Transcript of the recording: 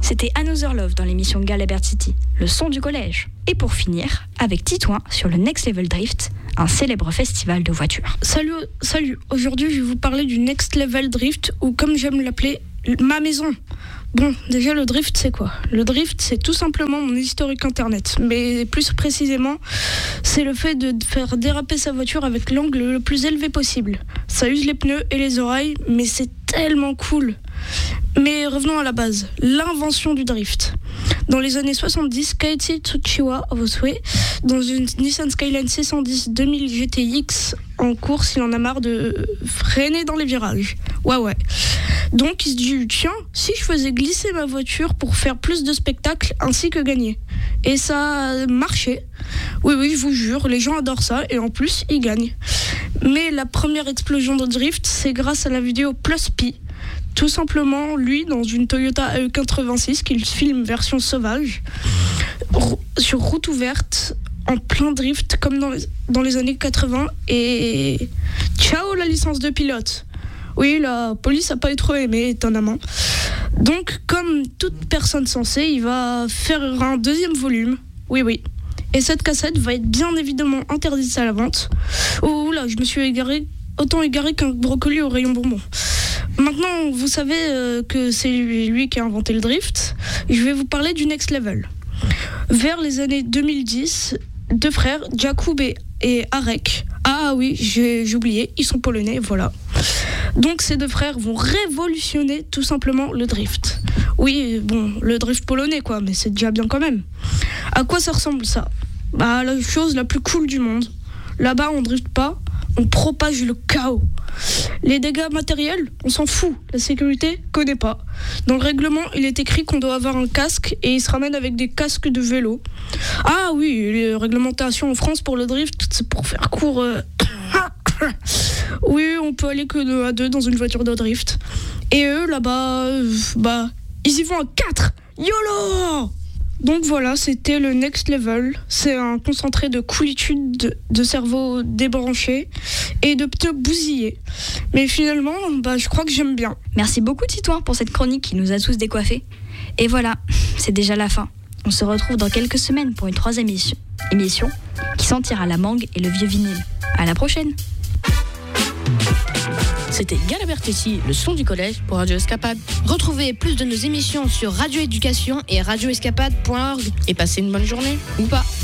C'était Another Love dans l'émission Galabert City, le son du collège. Et pour finir, avec Titouan sur le Next Level Drift, un célèbre festival de voitures. Salut, aujourd'hui je vais vous parler du Next Level Drift, ou comme j'aime l'appeler, ma maison. Bon, déjà le drift c'est quoi ? Le drift c'est tout simplement mon historique internet, mais plus précisément c'est le fait de faire déraper sa voiture avec l'angle le plus élevé possible. Ça use les pneus et les oreilles, mais c'est tellement cool. Mais revenons à la base, l'invention du drift. Dans les années 70, Keiichi Tsuchiwa Osue, dans une Nissan Skyline 610 2000 GTX en course, il en a marre de freiner dans les virages. Ouais. Donc il se dit, tiens, si je faisais glisser ma voiture pour faire plus de spectacles ainsi que gagner. Et ça a marché. Oui, je vous jure, les gens adorent ça et en plus, ils gagnent. Mais la première explosion de drift, c'est grâce à la vidéo Plus P. Tout simplement, lui, dans une Toyota AE86 qu'il filme version sauvage, sur route ouverte, en plein drift, comme dans les années 80, et ciao la licence de pilote. Oui, la police n'a pas trop aimé, étonnamment. Donc, comme toute personne sensée, il va faire un deuxième volume. Oui. Et cette cassette va être bien évidemment interdite à la vente. Oh là, je me suis autant égaré qu'un brocoli au rayon bonbon. Maintenant, vous savez que c'est lui qui a inventé le drift. Je vais vous parler du Next Level. Vers les années 2010, deux frères, Jakub et Arek. Ah oui, j'ai oublié, ils sont polonais, voilà. Donc ces deux frères vont révolutionner tout simplement le drift. Oui, bon, le drift polonais quoi, mais c'est déjà bien quand même. À quoi ça ressemble ça ? Bah, la chose la plus cool du monde. Là-bas, on drift pas, on propage le chaos. Les dégâts matériels, on s'en fout. La sécurité, connaît pas. Dans le règlement, il est écrit qu'on doit avoir un casque et il se ramène avec des casques de vélo. Ah oui, les réglementations en France pour le drift, c'est pour faire court. Oui, on peut aller que 2 à 2 dans une voiture de drift. Et eux, là-bas, ils y vont à 4. YOLO! Donc voilà, c'était le Next Level. C'est un concentré de coolitude, de cerveau débranché et de pneus bousillés. Mais finalement, je crois que j'aime bien. Merci beaucoup Titouan pour cette chronique qui nous a tous décoiffés. Et voilà, c'est déjà la fin. On se retrouve dans quelques semaines pour une 3e émission qui sentira la mangue et le vieux vinyle. À la prochaine. C'était Galabert ici, le son du collège pour Radio Escapade. Retrouvez plus de nos émissions sur Radio Éducation et radioescapade.org et passez une bonne journée, ou pas.